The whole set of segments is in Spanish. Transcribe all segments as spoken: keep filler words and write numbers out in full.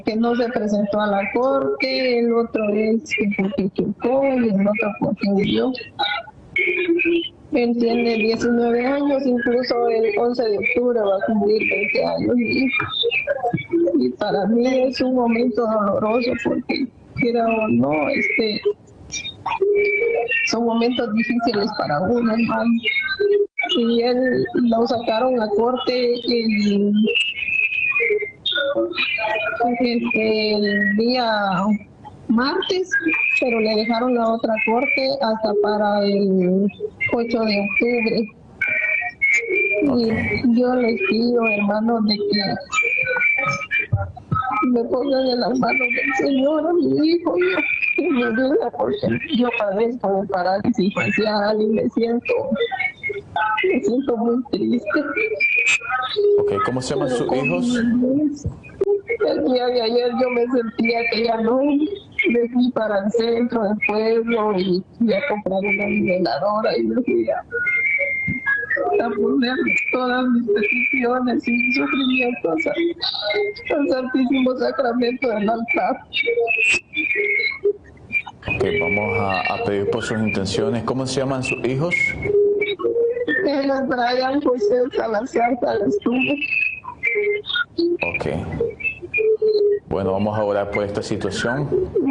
que no se presentó a la corte, el otro es que porque chocó y el otro porque murió. Él tiene diecinueve años, incluso el once de octubre va a cumplir veinte años. Y, y para mí es un momento doloroso porque, quiera o no, este, son momentos difíciles para uno, hermano. Y él lo sacaron a corte el, el, el día martes, pero le dejaron la otra corte hasta para el ocho de octubre. Okay. Y yo les pido, hermanos, de que me pongan en las manos del Señor a mi hijo y me ayuda, porque yo padezco de parálisis facial y me siento, me siento muy triste. Okay. ¿Cómo se llaman sus hijos? El día de ayer yo me sentía que ya no, me fui para el centro del pueblo y fui a comprar una niveladora y me fui a, a poner todas mis peticiones y sufrimientos al Santísimo Sacramento del altar. Ok, vamos a, a pedir por sus intenciones. ¿Cómo se llaman sus hijos? Él es Brian José Salazar Salazar. Ok. Bueno, vamos a orar por esta situación.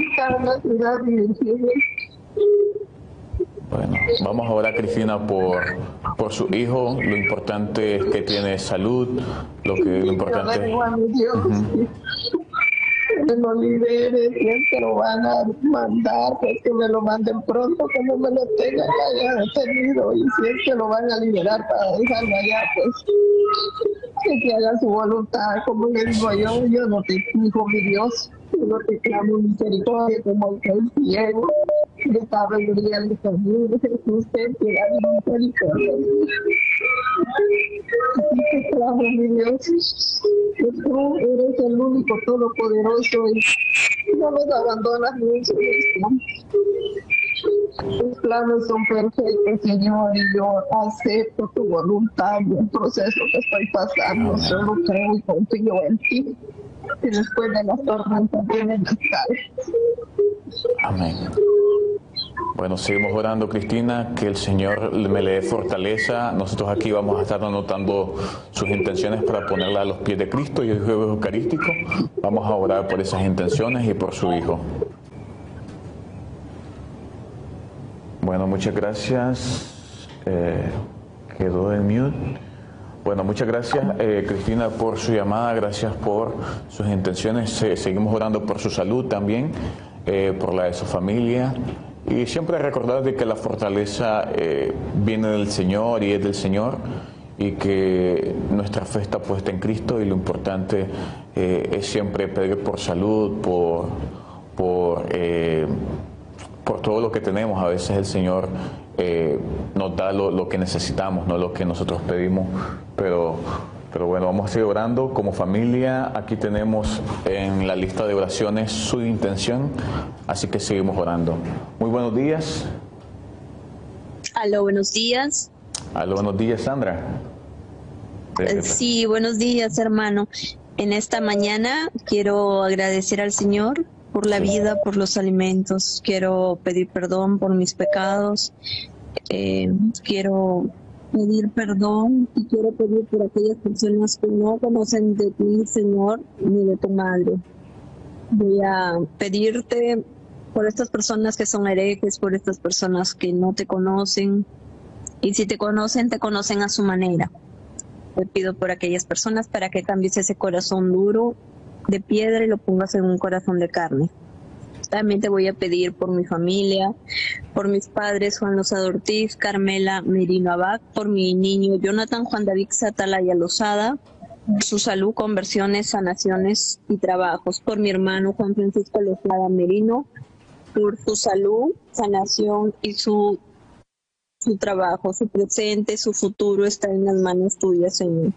Bueno, vamos a orar, Cristina, por, por su hijo. Lo importante es que tiene salud. Lo que lo importante es... Uh-huh. Que lo libere, si es que lo van a mandar, pues que me lo manden pronto, que no me lo tengan allá detenido, y si es que lo van a liberar para dejarlo allá, pues que se haga su voluntad. Como le digo yo, yo no te exijo, mi Dios, yo no te clamo misericordia como el que es ciego, de sabiduría de camino, Jesús, ten piedad y misericordia. Así te clamo, mi Dios, que tú eres el único todopoderoso y no nos abandonas ni un solo instante. Tus planes son perfectos, Señor, y yo acepto tu voluntad en el proceso que estoy pasando. Solo creo y confío en ti, y después de las tormentas vienen las calmas. Amén. Bueno, seguimos orando, Cristina, que el Señor me le dé fortaleza. Nosotros aquí vamos a estar anotando sus intenciones para ponerla a los pies de Cristo y el jueves eucarístico. Vamos a orar por esas intenciones y por su hijo. Bueno, muchas gracias. Eh, quedó en mute. Bueno, muchas gracias, eh, Cristina, por su llamada. Gracias por sus intenciones. Eh, seguimos orando por su salud también, eh, por la de su familia. Y siempre recordar de que la fortaleza eh, viene del Señor y es del Señor, y que nuestra fe está puesta en Cristo, y lo importante eh, es siempre pedir por salud, por, por, eh, por todo lo que tenemos. A veces el Señor eh, nos da lo, lo que necesitamos, no lo que nosotros pedimos, pero... Pero bueno, vamos a seguir orando como familia. Aquí tenemos en la lista de oraciones su intención, así que seguimos orando. Muy buenos días. Aló, buenos días. Aló, buenos días, Sandra. Sí, buenos días, hermano. En esta mañana quiero agradecer al Señor por la vida, por los alimentos. Quiero pedir perdón por mis pecados. Eh, quiero... pedir perdón y quiero pedir por aquellas personas que no conocen de ti, Señor, ni de tu madre. Voy a pedirte por estas personas que son herejes, por estas personas que no te conocen, y si te conocen, te conocen a su manera. Te pido por aquellas personas para que cambies ese corazón duro de piedra y lo pongas en un corazón de carne. También te voy a pedir por mi familia, por mis padres Juan Lozada Ortiz, Carmela Merino Abad, por mi niño Jonathan Juan David Satalaya Lozada, su salud, conversiones, sanaciones y trabajos, por mi hermano Juan Francisco Lozada Merino, por su salud, sanación y su, su trabajo, su presente, su futuro está en las manos tuyas, Señor.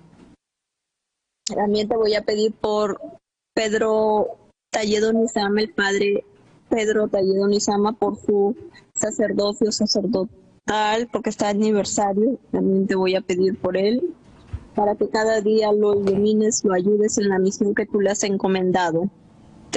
También te voy a pedir por Pedro Talledo Nizama, el padre Pedro Talledo Nizama, por su sacerdocio sacerdotal, porque está de aniversario. También te voy a pedir por él, para que cada día lo ilumines, lo ayudes en la misión que tú le has encomendado.